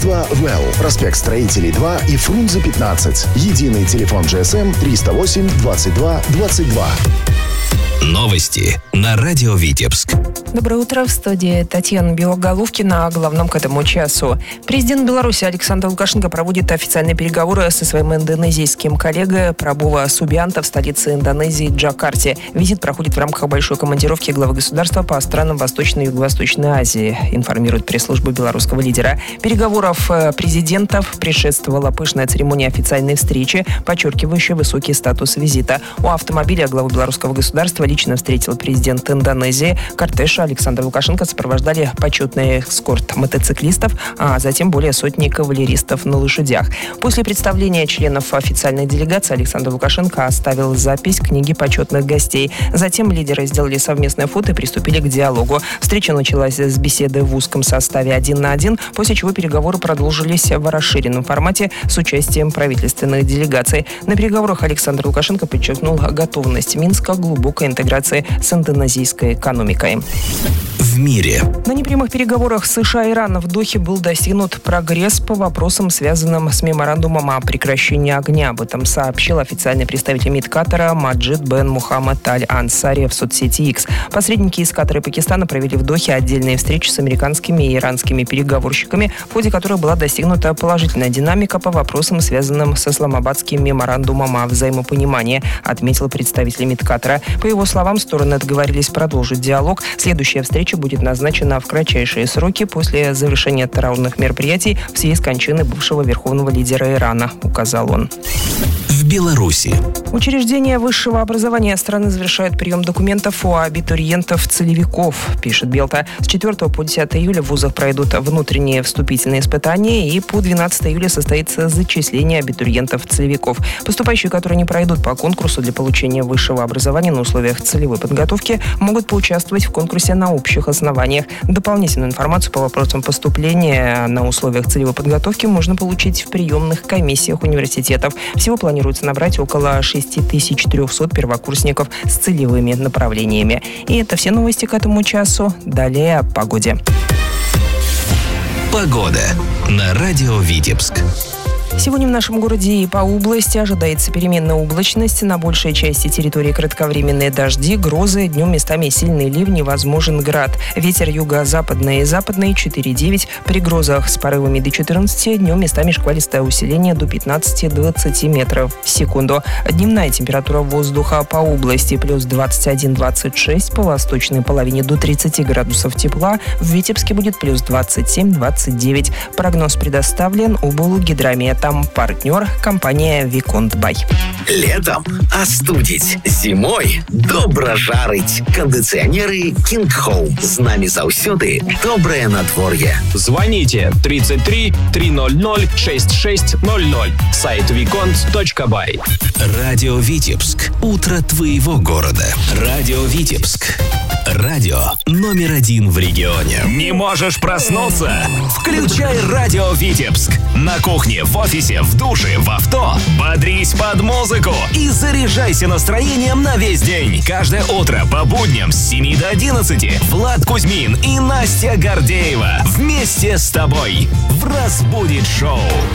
Агентство «Well». Проспект Строителей 2 и Фрунзе 15. Единый телефон GSM 308 22 22. Новости на радио Витебск. Доброе утро, в студии Татьяна Белоголовкина. О главном к этому часу. Президент Беларуси Александр Лукашенко проводит официальные переговоры со своим индонезийским коллегой Прабово Субианто в столице Индонезии Джакарте. Визит проходит в рамках большой командировки главы государства по странам Восточной и Юго-Восточной Азии, информирует пресс-служба белорусского лидера. Переговоров президентов предшествовала пышная церемония официальной встречи, подчеркивающая высокий статус визита. У автомобиля главы белорусского государства лично встретил президент Индонезии. Кортеж Александра Лукашенко сопровождали почетный эскорт мотоциклистов, а затем более сотни кавалеристов на лошадях. После представления членов официальной делегации Александр Лукашенко оставил запись книги почетных гостей. Затем лидеры сделали совместное фото и приступили к диалогу. Встреча началась с беседы в узком составе 1 на 1, после чего переговоры продолжились в расширенном формате с участием правительственных делегаций. На переговорах Александр Лукашенко подчеркнул готовность Минска к глубокой интеграции с индонезийской экономикой. В мире. На непрямых переговорах США и Ирана в Дохе был достигнут прогресс по вопросам, связанным с меморандумом о прекращении огня. Об этом сообщил официальный представитель МИД Катара Маджид бен Мухаммад Аль-Ансари в соцсети X. Посредники из Катара и Пакистана провели в Дохе отдельные встречи с американскими и иранскими переговорщиками, в ходе которых была достигнута положительная динамика по вопросам, связанным с исламабадским меморандумом о взаимопонимании, отметил представитель МИД Катара. По его словам, стороны договорились продолжить диалог. Следующая встреча будет назначена в кратчайшие сроки после завершения террорных мероприятий в связи с кончиной бывшего верховного лидера Ирана, указал он. В Беларуси. Учреждения высшего образования страны завершают прием документов у абитуриентов-целевиков, пишет Белта. С 4 по 10 июля в вузах пройдут внутренние вступительные испытания, и по 12 июля состоится зачисление абитуриентов-целевиков. Поступающие, которые не пройдут по конкурсу для получения высшего образования на условиях целевой подготовки, могут поучаствовать в конкурсе на общих основаниях. Дополнительную информацию по вопросам поступления на условиях целевой подготовки можно получить в приемных комиссиях университетов. Всего планируется набрать около 6300 первокурсников с целевыми направлениями. И это все новости к этому часу. Далее о погоде. Погода на радио Витебск. Сегодня в нашем городе и по области ожидается переменная облачность. На большей части территории кратковременные дожди, грозы, днем местами сильные ливни, возможен град. Ветер юго-западный и западный 4,9, при грозах с порывами до 14, днем местами шквалистое усиление до 15-20 метров в секунду. Дневная температура воздуха по области плюс 21-26, по восточной половине до 30 градусов тепла, в Витебске будет плюс 27-29. Прогноз предоставлен Облгидромета. Партнер – компания Виконт Бай. Летом остудить, зимой добра жарить. Кондиционеры King Home. З нами заўсёды доброе надворье. Звоните 33 300 6600. Сайт виконт.бай. Радио Витебск. Утро твоего города. Радио Витебск. Радио номер 1 в регионе. Не можешь проснуться? Включай радио Витебск. На кухне, в офисе, в душе, в авто. Бодрись под музыку и заряжайся настроением на весь день. Каждое утро по будням с 7 до 11 Влад Кузьмин и Настя Гордеева вместе с тобой в «Разбудит шоу».